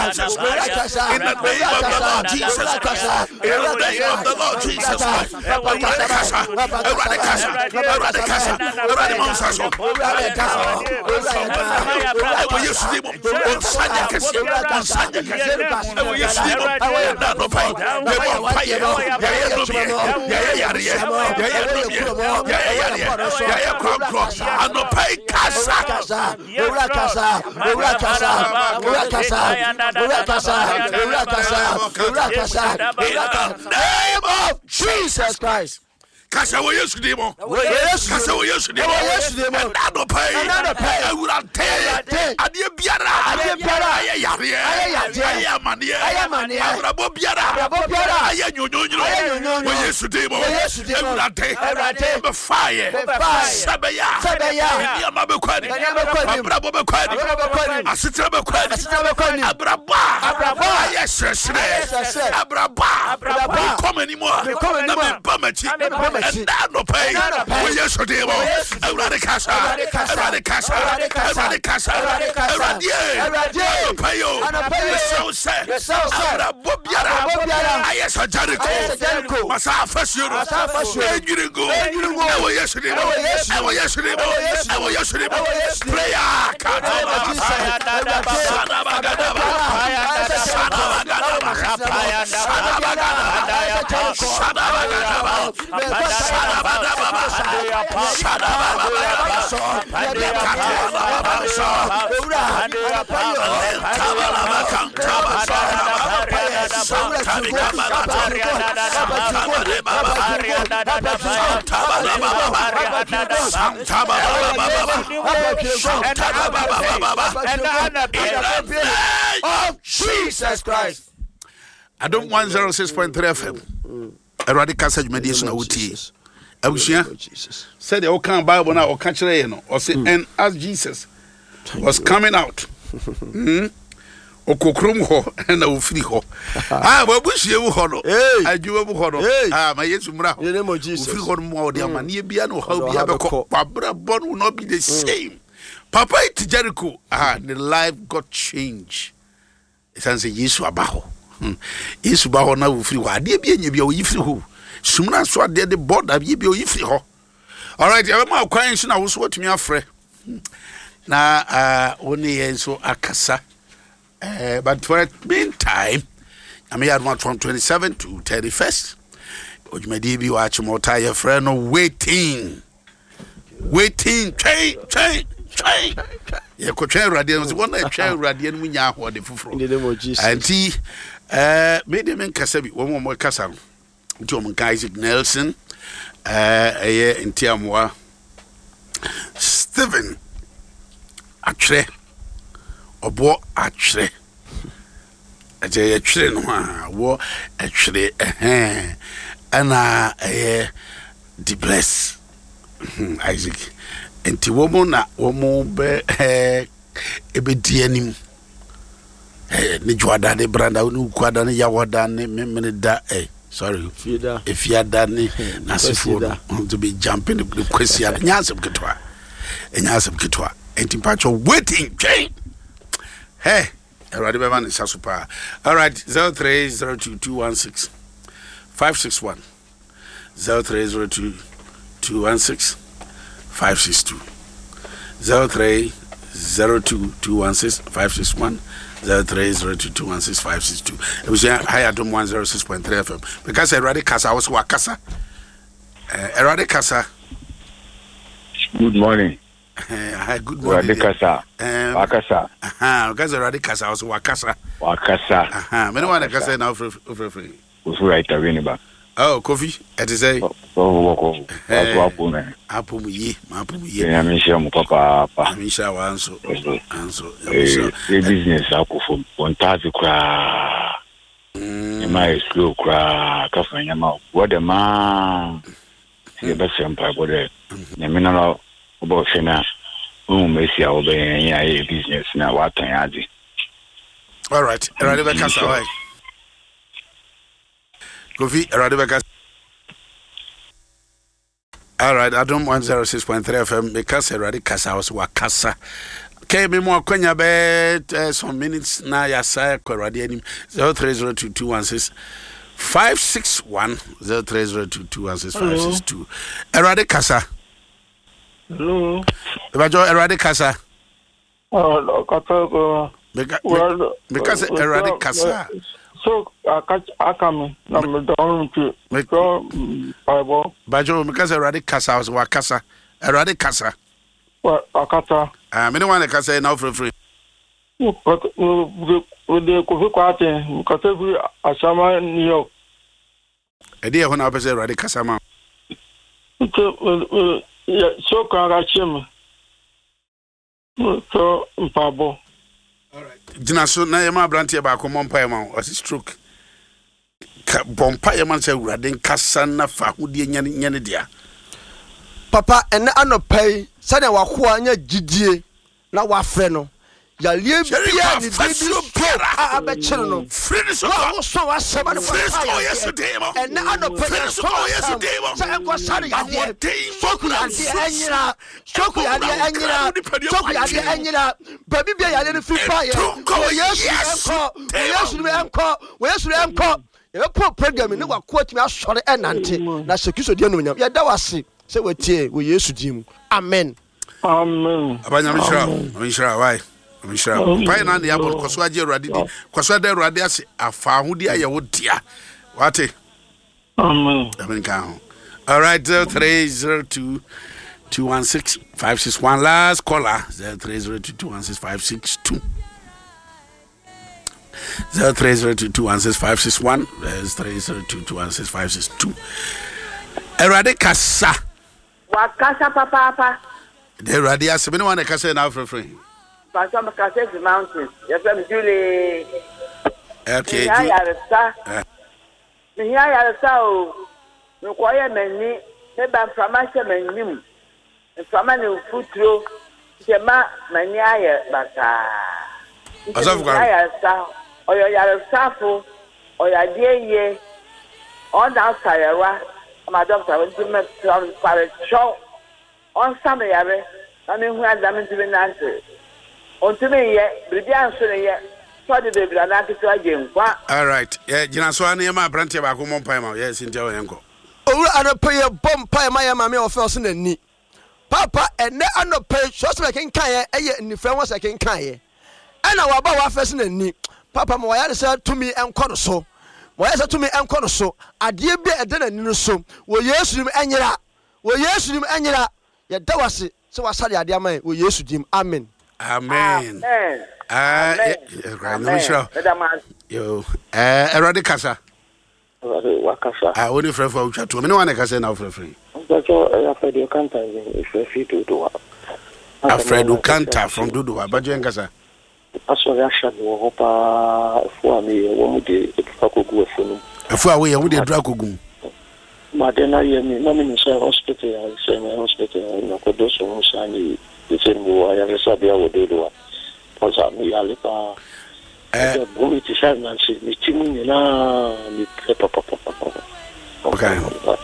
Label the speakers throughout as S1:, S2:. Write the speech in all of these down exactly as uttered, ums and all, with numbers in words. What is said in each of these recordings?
S1: Jesus Christ. In the name of the Lord Jesus Christ. In the name of the Lord Jesus Christ. Eradicasa, eradicasa, eradicasa, eradicasa. Ewo Yesu dimo, onsanya kesi, onsanya kesi. Ewo Yesu dimo, na no pai, ewo pai, ya ya nobi, ya ya yare, ya ya nobi, ya ya yare, ya ya kro, ano pai kasa,
S2: Urakasa, urakasa, urakasa, urakasa, urakasa, urakasa, urakasa.
S1: Name of
S2: Jesus Christ.
S1: Kasa wo Yesu dimo. Kasa wo Yesu dimo. Na no pai. Na pai. Awurate. Ade biara.
S2: Ade biara.
S1: Aye yare.
S2: Aye yare.
S1: Aye amane.
S2: Aye amane.
S1: Awurabo biara.
S2: Awurabo biara.
S1: Aye nyonyonyo.
S2: Aye nyonyonyo.
S1: Wo Yesu dimo.
S2: Yesu dimo.
S1: Awurate.
S2: Awurate.
S1: Be fire.
S2: Be fire.
S1: Sabeya.
S2: Sabeya.
S1: Ni amaba kwani.
S2: Ni amaba kwani.
S1: Abrabo be kwani.
S2: Abrabo kwani.
S1: Asitra be kwani.
S2: Asitra be kwani.
S1: Abraba.
S2: Abraba.
S1: Aye sesre.
S2: Aye sesre.
S1: Abraba.
S2: Abraba.
S1: Come anymore.
S2: Come anymore.
S1: Na me bamachi.
S2: Na me bamachi.
S1: And that no pay. We yes to demo. Everybody casa. Everybody casa. Everybody casa. Everybody. Everybody. Pay you. The soul said. The soul said. Bobiara. Bobiara. I yes a Jericho. Masa first you. Masa first you. You go. You go. I will yes to demo. I will yes to demo. I will yes to demo. Prayer. Katama. Sana bagadaba. Sana bagadaba. Sana bagadaba. Sana bagadaba. Sana bagadaba.
S2: Of Jesus Christ.
S1: I don't want zero six point three F M. A radical such mediation of Jesus. Abusia said the okan Bible now or catch no or say and as Jesus was coming out hmm okokrom ho and na ofiri ho ah babusia wu ho no adwuma bu ho no ah ma Yesu mra ho ofiri ho mo de amane bia no ha bia bekọ babra bon will not be the same. Papa it Jericho ah the life got changed. It say Yesu abaho Yesu ba ho na ofiri ho ade bia nya bia o yifiri ho sumna so ade de border bi bi o yifiri ho. All right, I ma kwan so na wo so watumi afre na ah oni yen so akasa uh, but for the meantime I may have one from twenty-seventh to thirty-first ojumadi bi wa chimota your friend no waiting waiting train train train ye ko train radio so one na train radio no nya ho de fufuro
S2: in the name of Jesus
S1: anti eh me de men kasa bi wo mo kasa no nti o mon Isaac Nelson eh eh nti amwa Stephen Atre obo Atre aje ye twere no ha wo atwere eh ana eh the bless Isaac enti wo mo na wo mo be eh ebedi anim eh ne jwada de branda no kwada ne yawada ne memene da eh sorry
S2: fiada
S1: if you da ne na sefo to be jumping the question nyasem ketwa nyasem ketwa enti pacho waiting chain hey already be man sasupa. All right, zero three zero two two one six five six one zero three zero two two one six five six two zero three zero two two one six five six one zero three zero two two one six five six two. It was higher than one zero six point three F M because I already casa was wakasa. Uh, already casa.
S3: Good morning.
S1: Uh, good morning.
S3: Radikasa.
S1: Um,
S3: Wakasa.
S1: Aha, because Radikasa was Wakasa.
S3: Wakasa.
S1: Aha, many one Wakasa now for free.
S3: Who's right away, ba?
S1: Oh, coffee. It is a.
S3: Oh, oh, oh. Apu me.
S1: Apu me, apu me.
S3: Yeah, I'm sure my papa.
S1: I'm sure I answer. Answer.
S3: Eh, business aku for one thousand kra. Mm. My slow kra. Kafa nyama. What the man? See the empire. What the? Nyama na. About Shana, who may see our business now. What time?
S1: All right, Radibeka Sawai. Kofi, Radibeka. All right, I don't want zero six point three F M because Radikasa was Wakasa. Okay, me more kwenya be uh, some minutes na ya sa kwrade anim zero three zero two two one six five six one zero three zero two two one six five six two. Erade kasa.
S4: Hello.
S1: Ebajo erade kasa.
S4: Oh, kasa ko.
S1: Meka meka erade kasa.
S4: So akame na me don to. So Bible.
S1: Bajo meka erade kasa was wa kasa. Erade kasa.
S4: Wa akata.
S1: Ah, me no wan kasa na free free.
S4: But we de ko fi kwate, kasa fi asama New York.
S1: Ede ho na pese erade kasa ma.
S4: So kan ga chim. So Bible.
S1: All right. Jina so na yema brantie ba ko mompa yema o stroke. Ka bompa yema se urade kasa na fa hodie nyane nyane dia.
S5: Papa ene anopai sane wakoa nya gidie na wafre no yalie bia ni bibi a abechire no
S1: so
S5: wo so wasema no
S1: oh yesterday mo
S5: ene anopai
S1: so oh yesterday mo
S5: se enko sare yade soku yade anyira soku yade anyira soku yade anyira baby bia yade no fifa ye wo yesu enko wo yesu enko wo yesu enko e po program ni wakoa timi asore enante na sekiso die no nyam ye da wase se wetie wo yesu dim amen
S4: amen
S1: abanya mishra mishra why mishra pai na ne yabo kwaso age urade di kwaso da urade ase afa ahudi aye wo dia wate
S4: amen
S1: amen ka all right zero three zero two two one six five six one last caller zero three zero two two one six five six two zero three zero two two one six five six one zero three zero two two one six five six two erade kasa
S6: Wakasa papa papa.
S1: The radio has been one kasa now for free.
S6: But some kasa the mountains. Yes, I'm Julie.
S1: Okay.
S6: Yeah, yeah, me here ya sa no kwaya mani me ba information manim. Information futuro. Se ma mani aye bata.
S1: Asafu kwa.
S6: Ya sa oyo ya safo oya die ye. On da sayewa. My doctor went to me for a show on some yare. I mean, who has them to be answered. On to me, yet, Bridian, so yet, so the baby, and I to again.
S1: All right. Yeah, Jina Swan, my branch about Common Pima. Yes, in Joe Yanko.
S5: Oh, I don't pay a bomb pie, my mammy or first in the knee. Papa, and then I don't pay, just like in Kaya, and if I was like in Kaya. And our Baba first in the knee. Papa, my said to me and call so. Why is it to me and corner so? I dear be a dinner in the so. Will yes him anyra? Will yes him anyra? Yet that was it. So I said, I dear man, will yes him. Amen.
S1: Amen. Ah, right. No, sure. Yo, eh, erade kasa.
S4: Wakasa.
S1: Ah, only friend for chat to me. No one can say now for free.
S4: That's all. Alfredo Canta is a free to do.
S1: Alfredo Canta from Dudu. But you ain't kasa.
S4: Aso ya shadu hopa fo ami wo mu de fakogu afunu
S1: afu awe ya wo de dra kogu
S4: ma de na ye mi na mi say hospital ya say my hospital na ko do so mo sani de se mo ya re sabia wo de do wa sa mi ya le pa eh bo mi ti sa na si mi ti mu ni na mi pa pa pa pa
S1: okay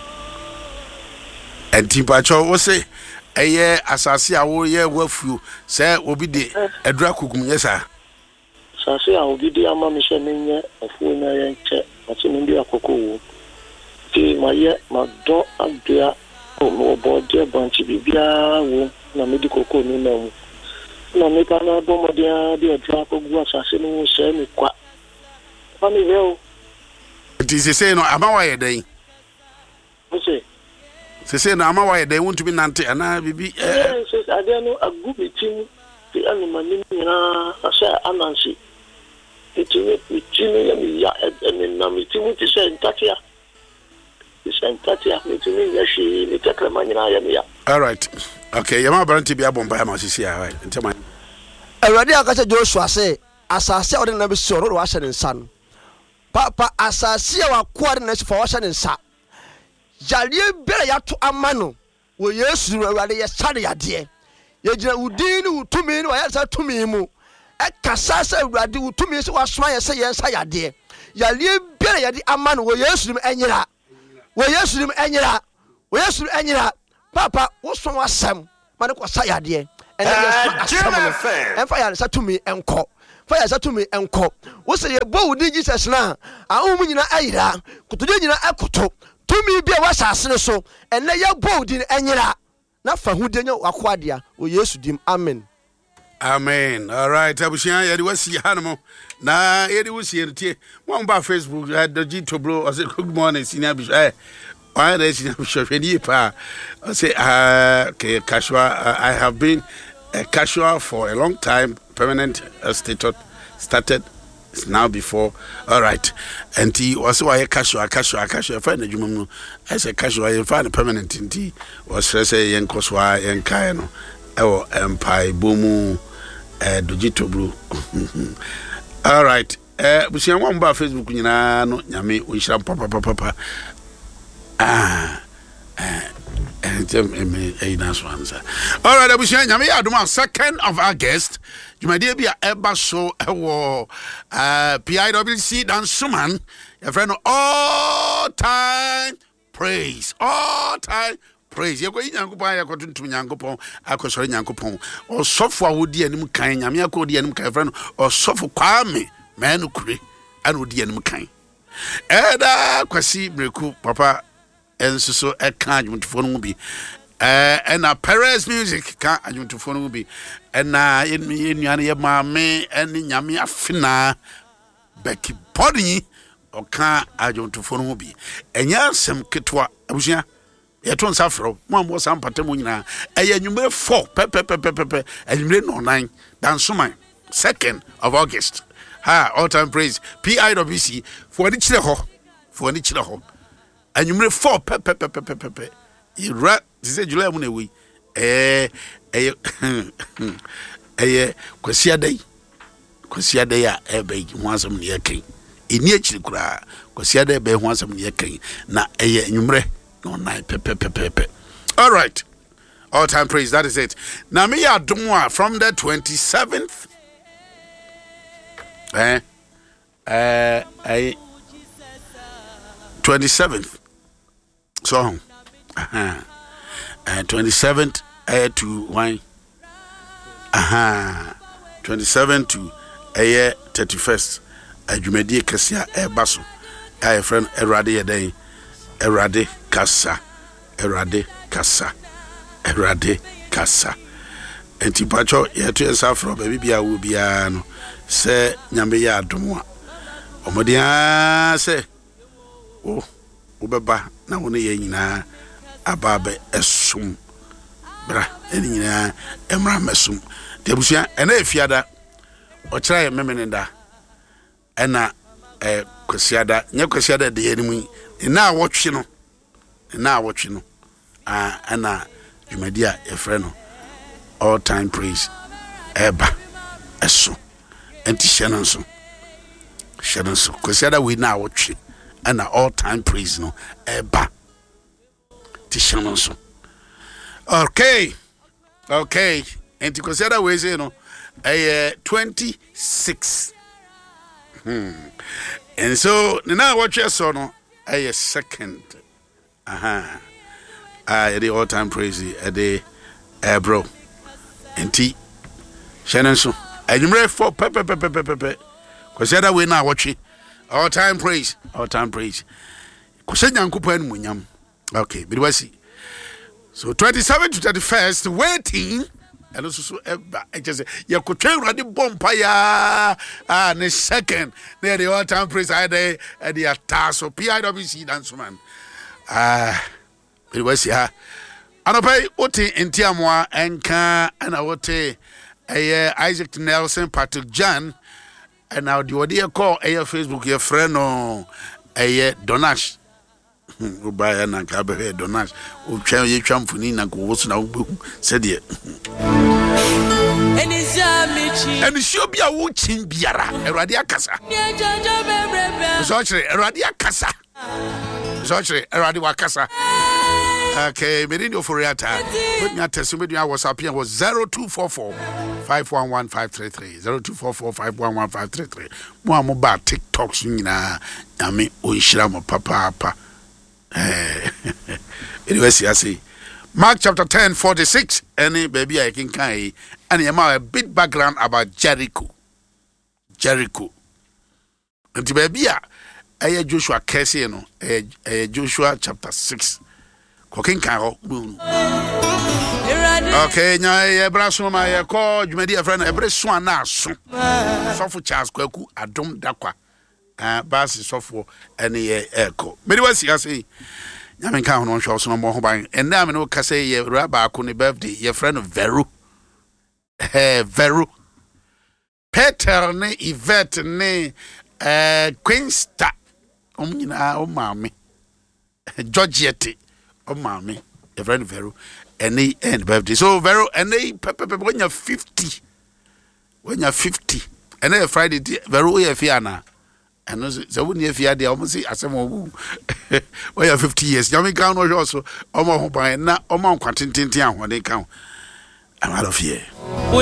S1: and timpacho wo say eye asase awo ye wafuo se obi de edura kugum yesa
S4: asase awo bi de ama me se menye afuo na ye nche ati me bi akoko wo ti ma ye ma do adua o mo bo de banchi bibia wo na me di koko ni na mu na me ka na bo mo de de edura kogu asase no se me kwa pa me veo
S1: ti se se no ama wa ye den
S4: o se
S1: se se na ama wa ye den won't be nante ana bibi
S4: eh se ade no agu bitim ti anima ni na asa anansi ti ni ti ni ya mi ya e na mi ti mu ti se ntatia ti se ntatia mi ti ni ya shi ni takra manyina ya mi ya
S1: all right okay yama branti bia bomba ya ma sisi ya right ntema
S5: Erade akacha Joshua say asase ode na be so ro wa hye ne nsa no papa asase wa koare na sifa wa hye ne nsa Jalie bere ya to amano wo Yesu no Awurade ye sare yade ye gina udin ni utumi ni wa ya sa tumi mu e kasa sa Awurade utumi se wa soma ye se ye nsa yade Jalie bere yade amano wo Yesu no enyira wo Yesu no enyira wo Yesu no enyira papa wo so wasem ma ne ko sa yade ɛnɛ yɛso asɛm no ɛmfa yɛaresa tumi ɛnkɔ fa yɛaresa tumi ɛnkɔ wo sɛ yɛbɔ wo din Jesus no a ahohom nyina ayera kotodwe nyina ɛkoto tumi bi a wɔasase no so ɛnɛ yɛbɔ wo din ɛnyera na fa hodie nyɛ wakoadea wɔ Yesu dim amen.
S1: Amen. All right. Abushia yedi wasi hanamo na yedi wasi yedi. Mo ba Facebook at the G Toblo. I say good morning senior bishop. Eh, why the senior bishop? Any pa? I say uh, okay, casual. Uh, I have been a casual for a long time. Permanent uh, status started. It's now before. All right. And he was why casual, casual, casual. Find the jumu. I say casual. You find permanent. And he was say yen koswa yen kaino. Oh, empire bomu. Uh, Dojito Blue. All right. Uh, we see one bar Facebook. Nyina no nyame we shall papa papa papa. Ah. Eh, jem me eh nice one sir. All right, we see nyame aduma second of August. Jumadi bia eba so ewo uh P I W C dan suman. Your friend all time praise. All time praise. Yeko nyankopon ya kotuntum nyankopon akosori nyankopon osofo awodi anim kan nyame akodi anim kan frɛ no osofo kwame manu kure ana odi anim kan eda kwasi breku papa enso so eka adwuntofo no bi eh ena Perez music ka adwuntofo no bi ena yenuane ye maame ene nyame afina beki podi oka adwuntofo no bi enya asem ketwa abusia yeton safro mo ambo sampata mo nyina eye nwumere four pepe pepe pepe nwumere no nine dan suman second of August ha all time praise P I W C for the chire ho for the chire ho nwumere four pepe pepe pepe pepe ira say July mo na wi eh eh eh kwasi adai kwasi adai a ebe ho asem ne yakan eni achiri kura kwasi adai be ho asem ne yakan na eye nwumere no nine pepe pepe pepe. All right. All time praise. That is it. Now me ya dumwa from the twenty-seventh. Eh? Uh, I twenty-seventh. So, uh-huh. Uh, twenty-seventh uh, to one. Aha. Uh-huh. twenty-seventh to uh, thirty-first. Ajumedi Kasia e baso. I friend Erade Yedei. Erade Kasa, Erade Kasa, Erade Kasa. Enti pacho yetu yesa from baby bia wo bia no se nyambe ya adomwa. Omodia se o obeba na wona ye nyina ababe esum bra eni nyina emra mesum. Debusia ena efiada o kira ye memenenda ena eh kwasiada nye kwasiada de yenimu na watch no na watch no ah ana jumadia e frɛ no all time praise eba eso enti hyɛno nso hyɛno nso kwasiada we na watch ana all time praise no eba ti hyɛno nso okay okay enti kwasiada we say no eh twenty-six hmm and so na watch so no a second. Aha. Ah, the all time praise a day, eh, bro. And tea. Shannon so. And you ready for pepe pepe pepe pepe. Because the other way now watch it. All time praise. All time praise. Because Yanko Pen Munyam. Okay, but we see. So twenty-seven to thirty-first, waiting. And also so I just say you could train ready bompire ah the second there the all time praise I day at the attack so P I W C dance man ah it was yeah anopai oti entiamwa enka ana wote eh Isaac Nelson Patrick John and now the audio call eh Facebook your friend no eh Donash Ubaya na kabe Donash utwa ye twamfuni na go so na wo said ye and sure be a watching biara Eradi akasa so chere Eradi akasa so chere Eradi wakasa okay me radio for reata put me test me dia WhatsApp here was zero two four four five one one five three three zero two four four five one one five three three mo amoba TikTok so nyina nyame o nhira mo papa papa eh anyway see I say Mark chapter ten forty-six. Any baby I can carry. And you have a bit background about Jericho. Jericho. And the baby, I Joshua Casey, no, a Joshua chapter six. Cooking carol. Okay, now a brasso, my call, you may dear friend, a breast swan now. So for Charles Kwaku, a dom dakwa. Uh, Bass software any echo. Maybe what's you say? I mean, count on shows no more buying. And now I know Cassay, ye rabba, kuni birthday, your friend Veru. Eh, Veru. Peter ne Yvette ne eh Queensta. Um, you know, oh, mammy. Georgette. Oh, mammy. Your friend Veru. And they end birthday. So, Veru, and they when you're fifty. When you're fifty. And then Friday, Veru, you're Fiana. And so when you fear the almost see as someone who are fifty years, Yami count also, Omo by now, Omo continental when they count. I'm out of here.